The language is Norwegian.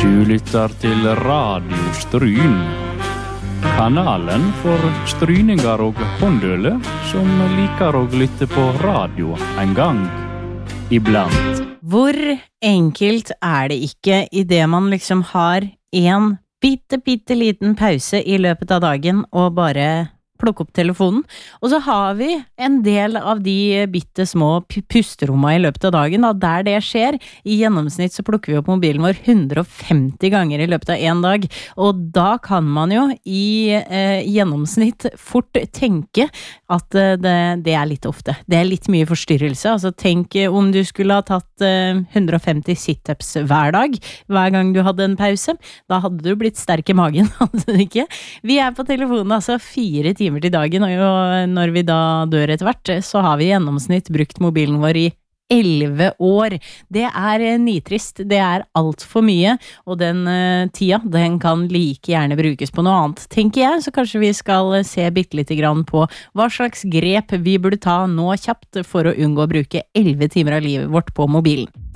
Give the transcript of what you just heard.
Du lytter til Radio Stryn. Kanalen for stryninger og håndøle som liker å lytte på radio en gang iblant. Hvor enkelt det ikke I det man liksom har en bitte liten pause I løpet av dagen og bare plukke opp telefonen. Og så har vi en del av de bitte små pusteromma I løpet av dagen, da, der det skjer. I gjennomsnitt så plukker vi opp mobilen vår 150 ganger I løpet av en dag, og da kan man jo I gjennomsnitt fort tenke at det litt ofte. Det litt mye forstyrrelse. Altså tenk om du skulle ha tatt 150 sit-ups hver dag, hver gang du hadde en pause. Da hadde du blitt sterk I magen, hadde du ikke? Vi på telefonen altså 4 timer til dagen, og når vi da dør etter hvert, så har vi I gjennomsnitt brukt mobilen vår I 11 år. Det nitrist, det alt for mye, og den tida, den kan like gjerne brukes på noe annet, tenker jeg, så kanskje vi skal se bitte grann på hva slags grep vi burde ta nå kjapt for å unngå å bruke 11 timer av livet vårt på mobilen.